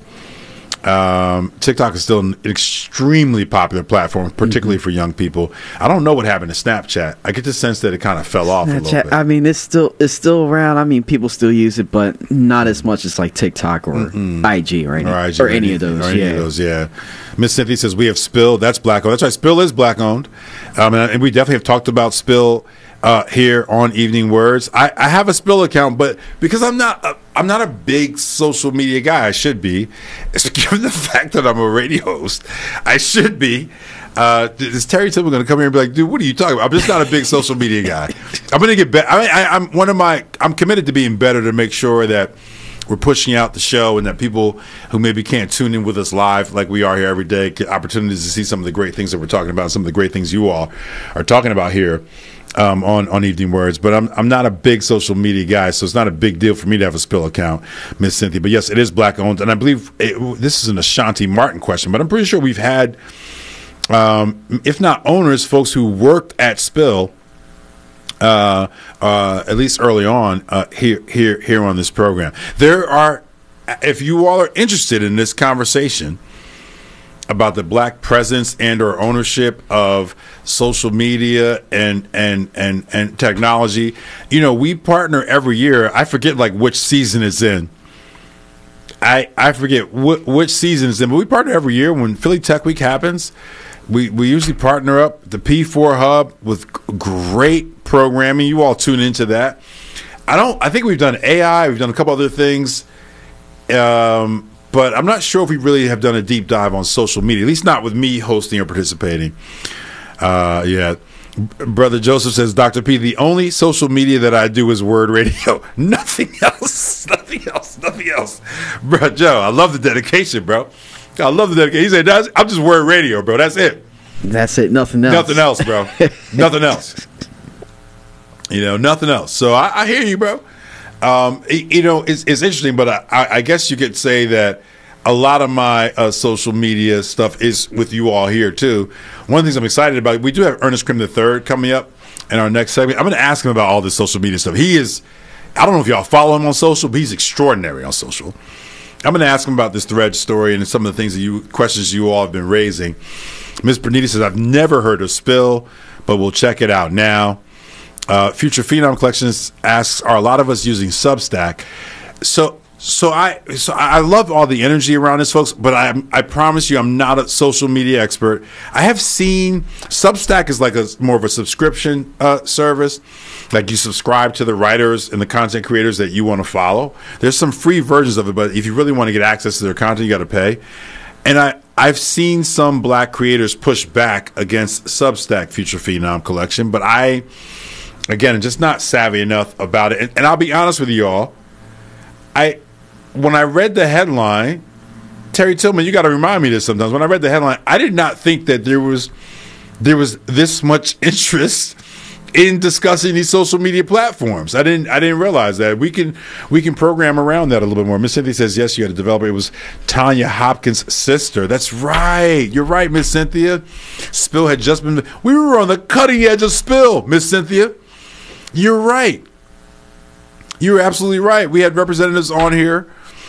Speaker 1: Um, TikTok is still an extremely popular platform, particularly
Speaker 2: Mm-hmm.
Speaker 1: for young people. I don't know what happened to Snapchat. I get the sense that it kind of fell off a little
Speaker 2: Snapchat,
Speaker 1: bit.
Speaker 2: I mean, it's still it's still around. I mean, people still use it, but not as much as like TikTok or I G or any,
Speaker 1: Or, I G
Speaker 2: or any of those.
Speaker 1: Or any
Speaker 2: yeah.
Speaker 1: of those, yeah. Miss Cynthia says we have Spill. That's black owned. That's right. Spill is black owned, um, and, and we definitely have talked about Spill uh, here on Evening Words. I, I have a Spill account, but because I'm not a, I'm not a big social media guy, I should be. It's given the fact that I'm a radio host, I should be. Uh, is Terry Tillman going to come here and be like, dude, what are you talking about? I'm just not a big social media guy. I'm going to get better. I, I, I'm one of my. I'm committed to being better to make sure that we're pushing out the show and that people who maybe can't tune in with us live like we are here every day get opportunities to see some of the great things that we're talking about, some of the great things you all are talking about here um, on, on Evening Words. But I'm I'm not a big social media guy, so it's not a big deal for me to have a Spill account, Miss Cynthia. But yes, it is black owned, and I believe it, this is an Ashanti Martin question, but I'm pretty sure we've had, um, if not owners, folks who worked at Spill. Uh, uh, at least early on uh, here, here, here on this program, there are. If you all are interested in this conversation about the black presence and or ownership of social media and and and and technology, you know, we partner every year. I forget like which season it's in. I I forget wh- which season it's in, but we partner every year when Philly Tech Week happens. We we usually partner up the P four Hub with g- great programming. You all tune into that. I don't. I think we've done A I. We've done a couple other things, um, but I'm not sure if we really have done a deep dive on social media. At least not with me hosting or participating. Uh, yeah. Brother Joseph says, Doctor P, the only social media that I do is Word Radio. Nothing else. Nothing else. Nothing else. Bro, Joe, I love the dedication, bro. I love the dedication. He said, That's, I'm just Word Radio, bro. That's it.
Speaker 2: That's it. Nothing else.
Speaker 1: Nothing else, bro. Nothing else. You know, nothing else. So I, I hear you, bro. Um, it- you know, it's, it's interesting, but I, I I guess you could say that a lot of my uh, social media stuff is with you all here, too. One of the things I'm excited about, we do have Ernest Krim the third coming up in our next segment. I'm going to ask him about all this social media stuff. He is, I don't know if y'all follow him on social, but he's extraordinary on social. I'm going to ask him about this Thread story and some of the things that you, questions you all have been raising. Miz Bernita says, I've never heard of Spill, but we'll check it out now. Uh, Future Phenom Collections asks, are a lot of us using Substack? So, so I, so I love all the energy around this, folks. But I, I promise you, I'm not a social media expert. I have seen Substack is like a more of a subscription uh, service. Like you subscribe to the writers and the content creators that you want to follow. There's some free versions of it, but if you really want to get access to their content, you got to pay. And I, I've seen some black creators push back against Substack Future Phenom Collection, but I, again, just not savvy enough about it. And, and I'll be honest with you all. I, when I read the headline, Terry Tillman, you got to remind me of this sometimes. When I read the headline, I did not think that there was there was this much interest in discussing these social media platforms. I didn't I didn't realize that. We can we can program around that a little bit more. Miss Cynthia says, yes, you had a developer. It was Tanya Hopkins' sister. That's right. You're right, Miss Cynthia. Spill had just been, we were on the cutting edge of Spill, Miss Cynthia. You're right. You're absolutely right. We had representatives on here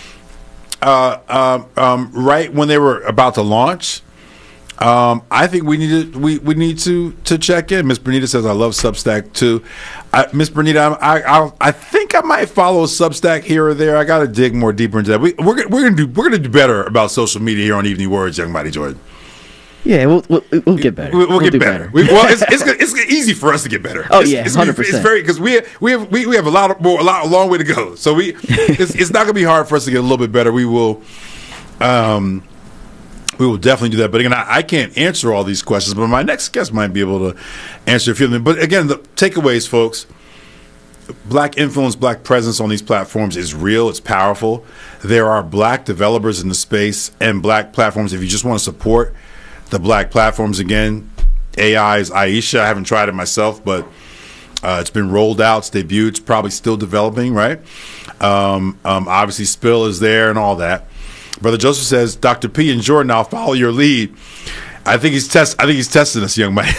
Speaker 1: uh, um, um, right when they were about to launch. Um, I think we need to we, we need to to check in. Miss Bernita says I love Substack too. I, Miss Bernita, I I I think I might follow Substack here or there. I got to dig more deeper into that. We, we're we're gonna do we're gonna do better about social media here on Evening Words, Young Mighty Jordan.
Speaker 2: Yeah, we'll we'll, we'll get better.
Speaker 1: We'll, we'll, we'll get
Speaker 2: do
Speaker 1: better. We, well, it's, it's it's easy for us to get better.
Speaker 2: Oh
Speaker 1: it's,
Speaker 2: yeah,
Speaker 1: it's,
Speaker 2: hundred percent.
Speaker 1: It's very because we we have we, we have a lot of more a lot a long way to go. So we it's, it's not gonna be hard for us to get a little bit better. We will. Um, we will definitely do that. But again, I, I can't answer all these questions, but my next guest might be able to answer a few of them. But again, the takeaways, folks, black influence, black presence on these platforms is real. It's powerful. There are black developers in the space and black platforms. If you just want to support the black platforms, again, A I is Aisha. I haven't tried it myself, but uh, it's been rolled out. It's debuted. It's probably still developing, right? Um, um, obviously, Spill is there and all that. Brother Joseph says, Doctor P and Jordan, I'll follow your lead. I think he's test. I think he's testing us, young man.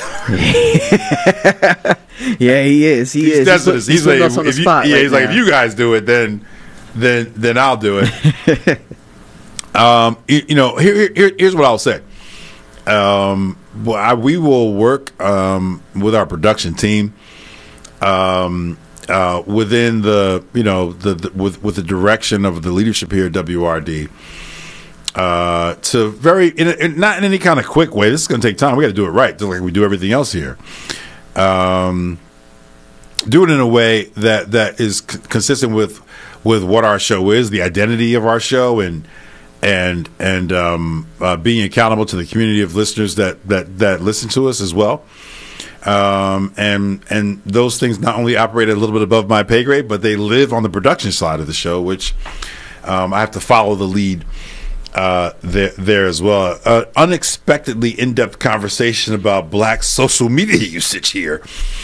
Speaker 2: Yeah, he is. He
Speaker 1: he's
Speaker 2: is.
Speaker 1: Testing
Speaker 2: He's,
Speaker 1: us. He's,
Speaker 2: he's
Speaker 1: like,
Speaker 2: us on the
Speaker 1: if you,
Speaker 2: spot
Speaker 1: yeah,
Speaker 2: right
Speaker 1: he's like,
Speaker 2: now.
Speaker 1: if you guys do it, then, then, then I'll do it. um, you, you know, here, here, here's what I'll say. Um, well, I, we will work um, with our production team. Um. Uh, within the, you know, the, the with with the direction of the leadership here at W R D, uh, to very in, a, in not in any kind of quick way. This is going to take time. We got to do it right, just like we do everything else here. Um, do it in a way that that is c- consistent with with what our show is, the identity of our show, and and and um, uh, being accountable to the community of listeners that that that listen to us as well. Um, and and those things not only operate a little bit above my pay grade, but they live on the production side of the show, which um, I have to follow the lead uh, there, there as well. Uh, unexpectedly in-depth conversation about black social media usage here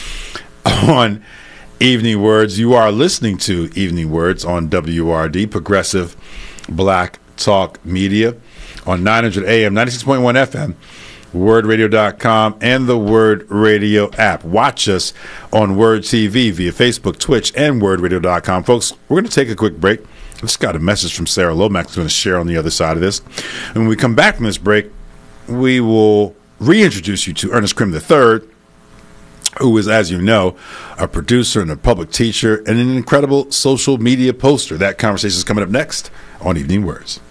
Speaker 1: on Evening Words. You are listening to Evening Words on W R D, Progressive Black Talk Media, on nine hundred A M, ninety-six point one F M. word radio dot com and the Word Radio app. Watch us on Word T V via Facebook, Twitch, and word radio dot com. Folks, we're going to take a quick break. I just got a message from Sarah Lomax going to share on the other side of this. And when we come back from this break, we will reintroduce you to Ernest Krim the third, who is, as you know, a producer and a public teacher and an incredible social media poster. That conversation is coming up next on Evening Words.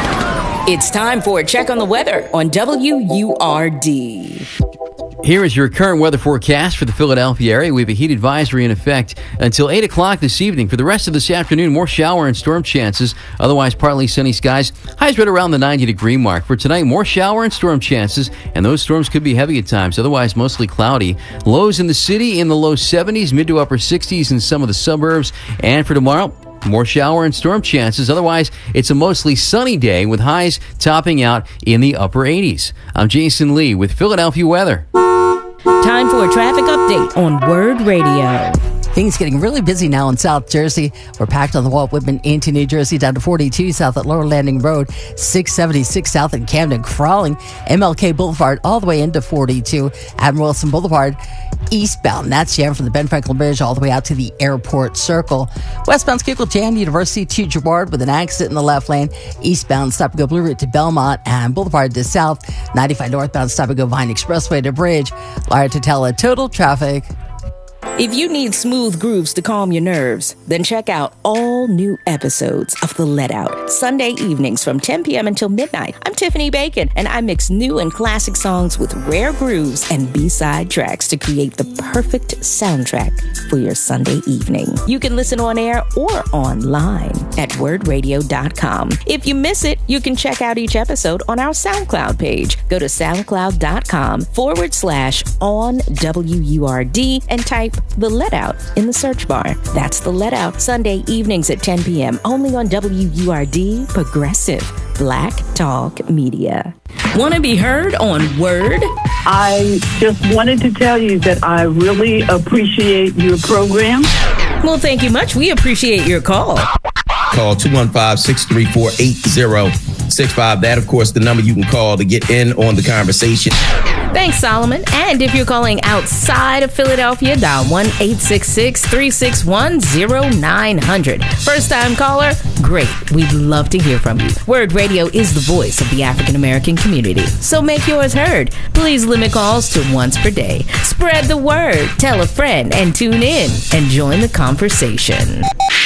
Speaker 3: It's time for a check on the weather on W U R D.
Speaker 4: Here is your current weather forecast for the Philadelphia area. We have a heat advisory in effect until eight o'clock this evening. For the rest of this afternoon, more shower and storm chances. Otherwise, partly sunny skies. Highs right around the ninety degree mark. For tonight, more shower and storm chances, and those storms could be heavy at times. Otherwise, mostly cloudy. Lows in the city in the low seventies, mid to upper sixties in some of the suburbs. And for tomorrow, more shower and storm chances. Otherwise, it's a mostly sunny day with highs topping out in the upper eighties. I'm Jason Lee with Philadelphia weather.
Speaker 3: Time for a traffic update on Word Radio.
Speaker 5: Things getting really busy now in South Jersey. We're packed on the Walt Whitman into New Jersey, down to forty-two south at Lower Landing Road, six seventy-six south at Camden, crawling M L K Boulevard all the way into forty-two. Admiral Wilson Boulevard eastbound. That's jammed from the Ben Franklin Bridge all the way out to the Airport Circle. Westbound Schuylkill Jan University to Girard with an accident in the left lane. Eastbound stop and go Blue Route to Belmont and Boulevard to South. ninety-five northbound stop and go Vine Expressway to Bridge. Lara Totella, total traffic.
Speaker 3: If you need smooth grooves to calm your nerves, then check out all new episodes of The Let Out, Sunday evenings from ten p.m. until midnight. I'm Tiffany Bacon, and I mix new and classic songs with rare grooves and B-side tracks to create the perfect soundtrack for your Sunday evening. You can listen on air or online at word radio dot com. If you miss it, you can check out each episode on our SoundCloud page. Go to soundcloud.com forward slash on W U R D and type The Let Out in the search bar. That's The Let Out, Sunday evenings at ten p.m. only on W U R D, Progressive Black Talk Media. Want to be heard on Word?
Speaker 10: I just wanted to tell you that I really appreciate your program.
Speaker 3: Well, thank you much. We appreciate your call.
Speaker 11: Call two one five, six three four, eight zero six five. That, of course, the number you can call to get in on the conversation.
Speaker 3: Thanks, Solomon. And if you're calling outside of Philadelphia, dial one eight six six, three six one, zero nine zero zero. First-time caller? Great. We'd love to hear from you. Word Radio is the voice of the African-American community, so make yours heard. Please limit calls to once per day. Spread the word. Tell a friend and tune in and join the conversation.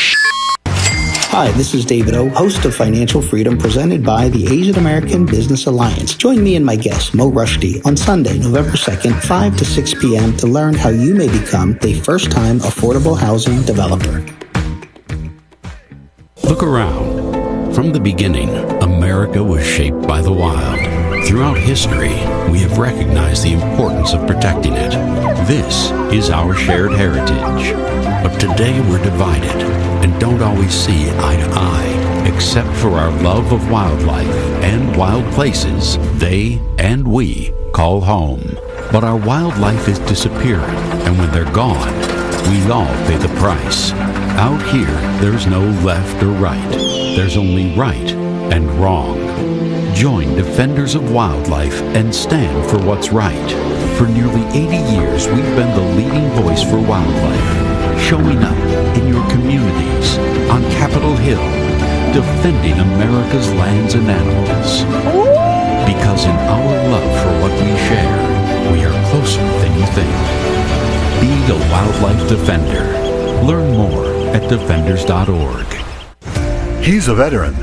Speaker 18: Hi, this is David O, host of Financial Freedom, presented by the Asian American Business Alliance. Join me and my guest, Mo Rushdie, on Sunday, November second, five to six p.m. to learn how you may become a first-time affordable housing developer.
Speaker 19: Look around. From the beginning, America America was shaped by the wild. Throughout history, we have recognized the importance of protecting it. This is our shared heritage. But today we're divided and don't always see eye to eye, except for our love of wildlife and wild places they and we call home. But our wildlife is disappearing, and when they're gone, we all pay the price. Out here, there's no left or right. There's only right and wrong. Join Defenders of Wildlife and stand for what's right. For nearly eighty years, we've been the leading voice for wildlife, showing up in your communities, on Capitol Hill, defending America's lands and animals. Because in our love for what we share, we are closer than you think. Be a wildlife defender. Learn more at defenders dot org.
Speaker 20: He's a veteran.